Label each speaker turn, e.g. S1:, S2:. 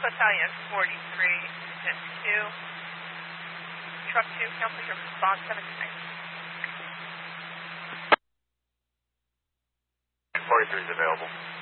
S1: Battalion 43 and 2. Truck 2, cancel your response 79.
S2: 43 is available.